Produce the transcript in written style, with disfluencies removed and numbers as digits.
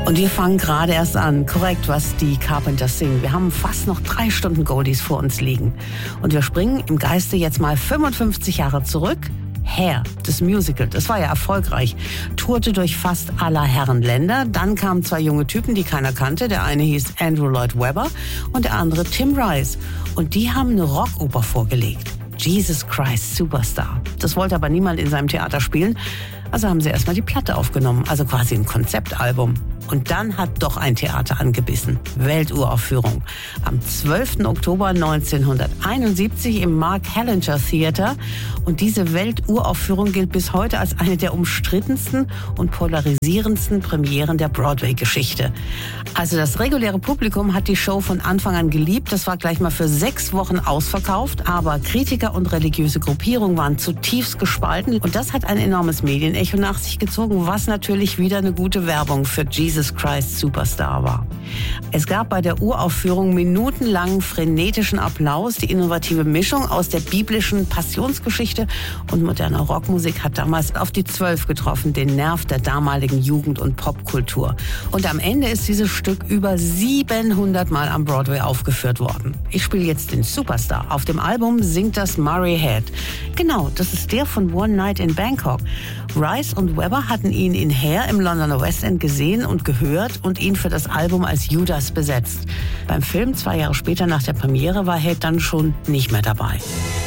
Und wir fangen gerade erst an. Korrekt, was die Carpenters singen. Wir haben fast noch 3 Stunden Goldies vor uns liegen. Und wir springen im Geiste jetzt mal 55 Jahre zurück. Hair, das Musical, das war ja erfolgreich, tourte durch fast aller Herren Länder. Dann kamen 2 junge Typen, die keiner kannte. Der eine hieß Andrew Lloyd Webber und der andere Tim Rice. Und die haben eine Rockoper vorgelegt. Jesus Christ Superstar. Das wollte aber niemand in seinem Theater spielen. Also haben sie erstmal die Platte aufgenommen, also quasi ein Konzeptalbum. Und dann hat doch ein Theater angebissen. Welturaufführung. Am 12. Oktober 1971 im Mark Hellinger Theater. Und diese Welturaufführung gilt bis heute als eine der umstrittensten und polarisierendsten Premieren der Broadway-Geschichte. Also das reguläre Publikum hat die Show von Anfang an geliebt. Das war gleich mal für 6 Wochen ausverkauft. Aber Kritiker und religiöse Gruppierungen waren zutiefst gespalten. Und das hat ein enormes Medienecho nach sich gezogen, was natürlich wieder eine gute Werbung für Jesus Christ Superstar war. Es gab bei der Uraufführung minutenlangen frenetischen Applaus. Die innovative Mischung aus der biblischen Passionsgeschichte und moderner Rockmusik hat damals auf die 12 getroffen, den Nerv der damaligen Jugend- und Popkultur. Und am Ende ist dieses Stück über 700 Mal am Broadway aufgeführt worden. Ich spiele jetzt den Superstar. Auf dem Album singt das Murray Head. Genau, das ist der von One Night in Bangkok. Rice und Webber hatten ihn in Hair im Londoner West End gesehen und gehört und ihn für das Album als Judas besetzt. Beim Film 2 Jahre später nach der Premiere war Head dann schon nicht mehr dabei.